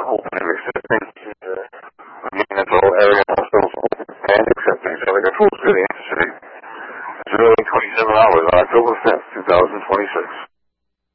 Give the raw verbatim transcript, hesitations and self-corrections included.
open and accepting. Uh, again, that's all area hospitals open and accepting. So like a full city, city. It's early twenty-seven hours on October fifth, two thousand twenty-six.